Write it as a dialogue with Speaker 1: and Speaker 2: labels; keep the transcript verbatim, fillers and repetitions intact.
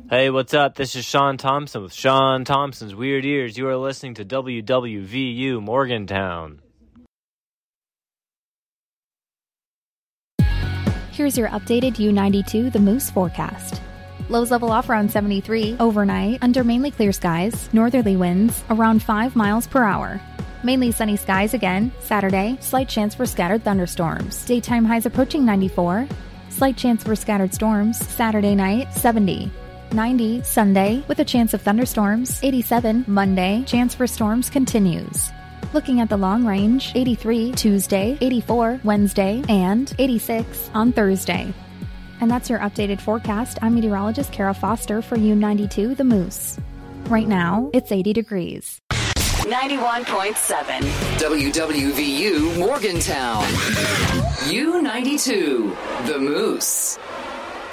Speaker 1: Hey, what's up? This is Sean Thompson with Sean Thompson's Weird Ears. You are listening to W W V U Morgantown.
Speaker 2: Here's your updated U ninety-two The Moose forecast. Lows level off around seventy-three. Overnight, under mainly clear skies. Northerly winds around five miles per hour. Mainly sunny skies again. Saturday, slight chance for scattered thunderstorms. Daytime highs approaching ninety-four. Slight chance for scattered storms. Saturday night, seventy. ninety Sunday, with a chance of thunderstorms. eighty-seven Monday, chance for storms continues. Looking at the long range, eighty-three Tuesday, eighty-four Wednesday, and eighty-six on Thursday. And that's your updated forecast. I'm meteorologist Kara Foster for U ninety-two The Moose. Right now, it's eighty degrees.
Speaker 3: ninety-one point seven
Speaker 4: W W V U Morgantown. U ninety-two The Moose.